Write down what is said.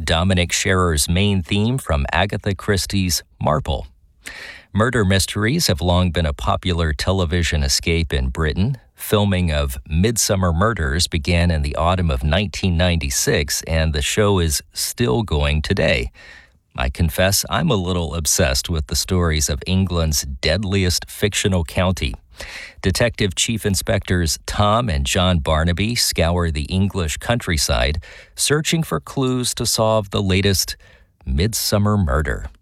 Dominic Scherer's main theme from Agatha Christie's Marple. Murder mysteries have long been a popular television escape in Britain. Filming of Midsummer Murders began in the autumn of 1996, and the show is still going today. I confess I'm a little obsessed with the stories of England's deadliest fictional county. Detective Chief Inspectors Tom and John Barnaby scour the English countryside, searching for clues to solve the latest Midsummer murder.